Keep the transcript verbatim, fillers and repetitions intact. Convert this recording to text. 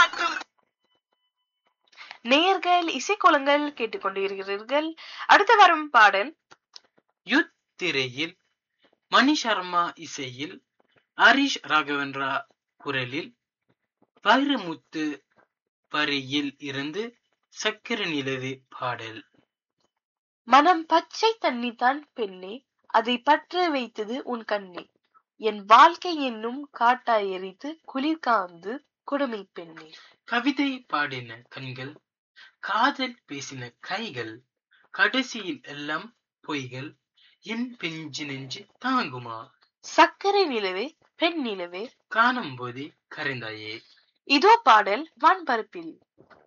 நேயர்கள் இசைக்கோலங்கள் கேட்டுக்கொண்டிருக்கிறீர்கள். அடுத்து வரும் பாடல் யுத் திரையில் மணி சர்மா இசையில் ஹரிஷ் ராகவேந்திரா குரலில் வைரமுத்து வரியில் இருந்து சக்கர நிலவு பாடல். மனம் பச்சை தண்ணி தான் பெண்ணே, அதை பற்ற வைத்தது உன் கண்ணே, என் வாழ்க்கை என்னும் காட்டாய் எரித்து குளிர் காந்து கொடுமை பெண்ணே. கவிதை பாடின கண்கள், காதல் பேசின கைகள், கடைசியில் எல்லாம் பொய்கள், என் பிஞ்சு நெஞ்சு தாங்குமா? சக்கரை நிலவே பெண் நிலவே காணும் போதே கரைந்தாயே. இதோ பாடல் வான்பரப்பில்.